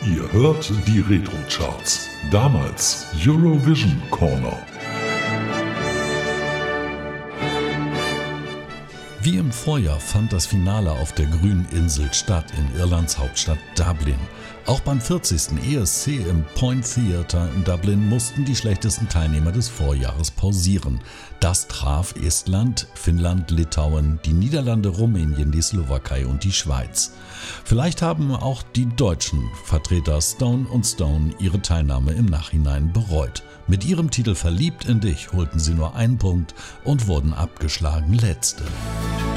Ihr hört die Retro-Charts. Damals Eurovision Corner. Wie im Vorjahr fand das Finale auf der Grünen Insel statt in Irlands Hauptstadt Dublin. Auch beim 40. ESC im Point Theatre in Dublin mussten die schlechtesten Teilnehmer des Vorjahres pausieren. Das traf Estland, Finnland, Litauen, die Niederlande, Rumänien, die Slowakei und die Schweiz. Vielleicht haben auch die deutschen Vertreter Stone und Stone ihre Teilnahme im Nachhinein bereut. Mit ihrem Titel Verliebt in dich holten sie nur einen Punkt und wurden abgeschlagen Letzte.